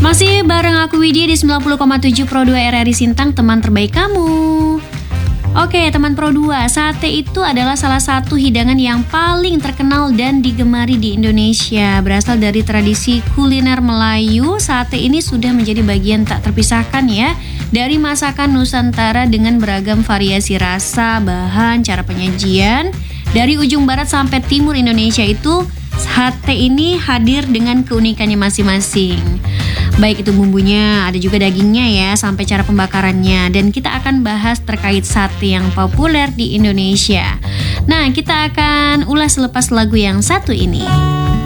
Masih bareng aku Widya di 90,7 Pro 2 RRI Sintang, teman terbaik kamu. Oke teman Pro 2, sate itu adalah salah satu hidangan yang paling terkenal dan digemari di Indonesia. Berasal dari tradisi kuliner Melayu, sate ini sudah menjadi bagian tak terpisahkan ya dari masakan Nusantara dengan beragam variasi rasa, bahan, cara penyajian. Dari ujung barat sampai timur Indonesia itu, sate ini hadir dengan keunikannya masing-masing. Baik itu bumbunya, ada juga dagingnya ya, sampai cara pembakarannya. Dan kita akan bahas terkait sate yang populer di Indonesia. Nah, kita akan ulas selepas lagu yang satu ini.